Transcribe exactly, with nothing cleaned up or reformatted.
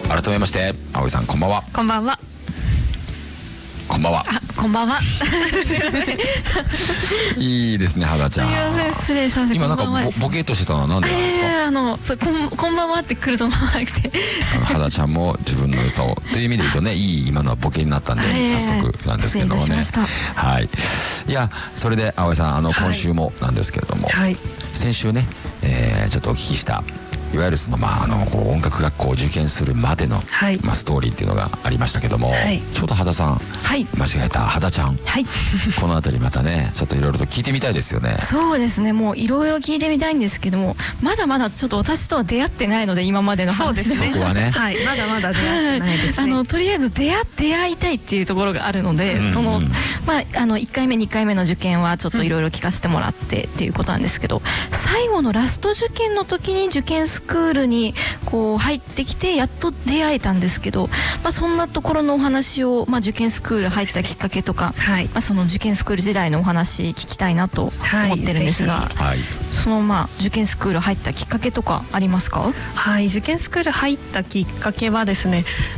改めまして葵さん、こんばんは。 こんばんは。 こんばんは。 あ、こんばんは。 いいですね、肌ちゃん。 すみません、失礼しました。 今なんか ボ, ボケっとしてたのは何でなんですか？ えー、あのそうこんこんばんはって来ると思わなくてあの肌ちゃんも自分の良さをという意味で言うとね、いい今のはボケになったんで、 えー、 早速なんですけれどもね。はい。いや、それで葵さん、あの今週もなんですけれども、はい、先週ね、えー、ちょっとお聞きしたいわゆるその、まあ、あのこう音楽学校を受験するまでの、はい、まあ、ストーリーっていうのがありましたけども、はい、ちょうど肌さん、はい、間違えた肌ちゃん、はい、このあたりまたねちょっといろいろと聞いてみたいですよね。 そうですね、もういろいろ聞いてみたいんですけども、まだまだちょっと私とは出会ってないので、今までの話で。 そうですね、そこはね、 はい、まだまだ出会ってないですね。あのとりあえず出会出会いたいっていうところがあるので、うんうん、そのまああのいっかいめにかいめの受験はちょっといろいろ聞かせてもらってっていうことなんですけど、最後のラスト受験の時に受験スクールにこう入ってきてやっと出会えたんですけど、まあ、そんなところのお話を、まあ、受験スクール入ったきっかけとか、はい、まあ、その受験スクール時代のお話聞きたいなと思ってるんですが、はい、そのまあ受験スクール入ったきっかけとかありますか？ はい、受験スクール入ったきっかけはですね、